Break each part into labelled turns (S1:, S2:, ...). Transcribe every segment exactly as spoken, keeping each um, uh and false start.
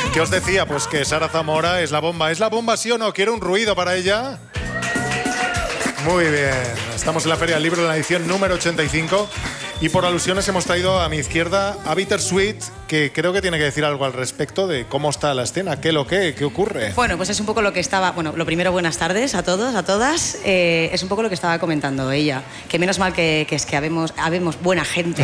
S1: ¿Qué os decía? Pues que Sara Zamora es la bomba. ¿Es la bomba, sí o no? ¿Quiere un ruido para ella? Muy bien. Estamos en la Feria del Libro, en la edición número ochenta y cinco. Y por alusiones hemos traído a mi izquierda a Bittersweet, que creo que tiene que decir algo al respecto de cómo está la escena, qué lo que, qué ocurre.
S2: Bueno, pues es un poco lo que estaba... Bueno, lo primero, buenas tardes a todos, a todas. Eh, es un poco lo que estaba comentando ella. Que menos mal que, que es que habemos, habemos buena gente.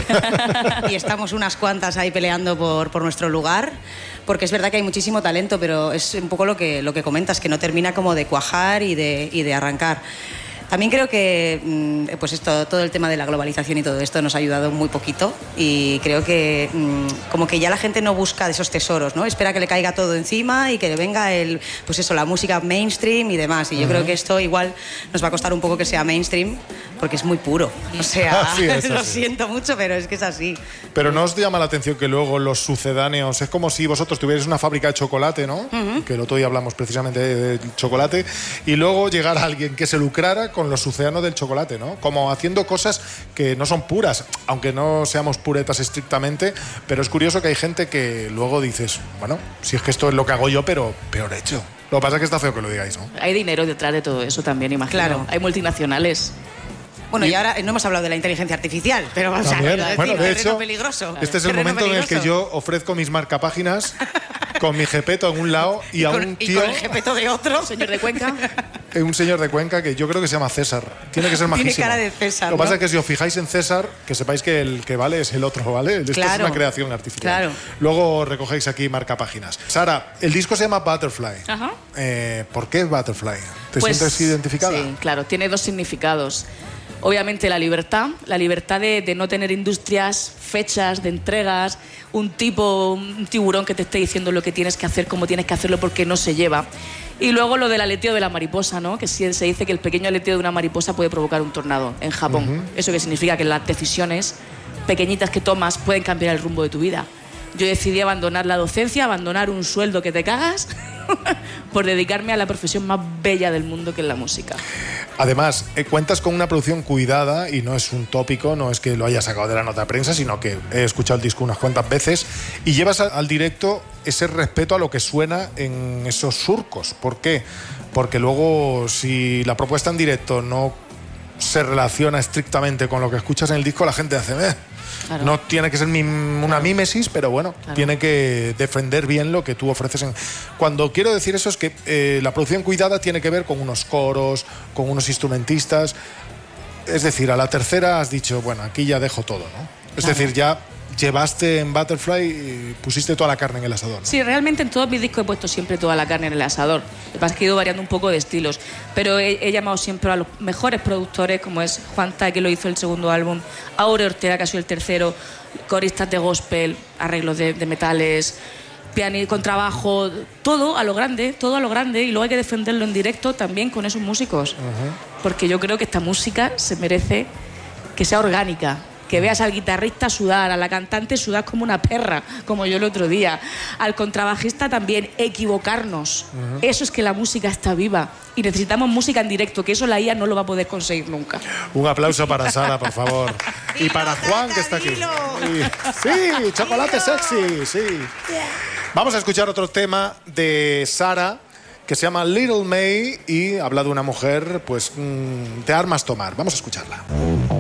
S2: Y estamos unas cuantas ahí peleando por, por nuestro lugar. Porque es verdad que hay muchísimo talento, pero es un poco lo que, lo que comentas, que no termina como de cuajar y de, y de arrancar. También creo que pues esto, todo el tema de la globalización y todo esto nos ha ayudado muy poquito y creo que como que ya la gente no busca de esos tesoros, ¿no? Espera que le caiga todo encima y que le venga el, pues eso, la música mainstream y demás. Y yo uh-huh. creo que esto igual nos va a costar un poco que sea mainstream porque es muy puro. O sea, sí, es lo siento mucho, pero es que es así.
S1: Pero ¿no os llama la atención que luego los sucedáneos, es como si vosotros tuvierais una fábrica de chocolate, ¿no? Uh-huh. Que el otro día hablamos precisamente de, de chocolate, y luego llegara alguien que se lucrara con los sucedáneos del chocolate, ¿no? Como haciendo cosas que no son puras, aunque no seamos puretas estrictamente, pero es curioso que hay gente que luego dices, bueno, si es que esto es lo que hago yo, pero peor hecho. Lo que pasa es que está feo que lo digáis, ¿no?
S3: Hay dinero detrás de todo eso también, imagino.
S2: Claro.
S3: Hay multinacionales.
S2: Bueno, y ahora no hemos hablado de la inteligencia artificial, pero vamos a decir,
S1: bueno, de hecho,
S2: peligroso.
S1: Este es el momento peligroso. en el que yo ofrezco mis marcapáginas con mi jepeto en un lado y, y a un tío...
S2: Y con el jepeto de otro.
S3: Señor de Cuenca.
S1: Un señor de Cuenca que yo creo que se llama César. Tiene que ser majísimo.
S2: Tiene cara de César,
S1: Lo que
S2: ¿no?
S1: pasa es que si os fijáis en César, que sepáis que el que vale es el otro, ¿vale? Esto
S2: claro.
S1: es una creación artificial.
S2: Claro.
S1: Luego recogéis aquí marcapáginas. Sara, el disco se llama Butterfly.
S3: Ajá.
S1: Eh, ¿Por qué Butterfly? ¿Te
S3: pues,
S1: sientes identificada?
S3: Sí, claro. Tiene dos significados. Obviamente la libertad, la libertad de, de no tener industrias, fechas de entregas, un tipo, un tiburón que te esté diciendo lo que tienes que hacer, cómo tienes que hacerlo porque no se lleva. Y luego lo del aleteo de la mariposa, ¿no? Que sí se dice que el pequeño aleteo de una mariposa puede provocar un tornado en Japón. Uh-huh. Eso que significa que las decisiones pequeñitas que tomas pueden cambiar el rumbo de tu vida. Yo decidí abandonar la docencia, abandonar un sueldo que te cagas por dedicarme a la profesión más bella del mundo, que es la música.
S1: Además, eh, cuentas con una producción cuidada y no es un tópico, no es que lo hayas sacado de la nota de prensa, sino que he escuchado el disco unas cuantas veces y llevas a, al directo ese respeto a lo que suena en esos surcos. ¿Por qué? Porque luego, si la propuesta en directo no se relaciona estrictamente con lo que escuchas en el disco, la gente hace... Eh. Claro. No tiene que ser mim, una claro. mímesis, pero bueno, claro. tiene que defender bien lo que tú ofreces. En... Cuando quiero decir eso es que eh, la producción cuidada tiene que ver con unos coros, con unos instrumentistas. Es decir, a la tercera has dicho, bueno, aquí ya dejo todo, ¿no? Es claro. decir, ya llevaste en Butterfly y pusiste toda la carne en el asador, ¿no?
S3: Sí, realmente en todos mis discos he puesto siempre toda la carne en el asador. Lo que pasa es que he ido variando un poco de estilos, pero he, he llamado siempre a los mejores productores, como es Juan Ta, que lo hizo el segundo álbum, Aure Ortega, que ha sido el tercero, coristas de gospel, arreglos de, de metales, piano y contrabajo, todo a lo grande, todo a lo grande, y luego hay que defenderlo en directo también con esos músicos. Uh-huh. Porque yo creo que esta música se merece que sea orgánica. Que veas al guitarrista sudar, a la cantante sudar como una perra, como yo el otro día, al contrabajista también, equivocarnos. Uh-huh. Eso es que la música está viva y necesitamos música en directo, que eso la I A no lo va a poder conseguir nunca.
S1: Un aplauso para Sara, por favor. Y para Juan, que está aquí. Sí, chocolate sexy, sí. Vamos a escuchar otro tema de Sara, que se llama Little May y habla de una mujer, pues, de armas tomar. Vamos a escucharla.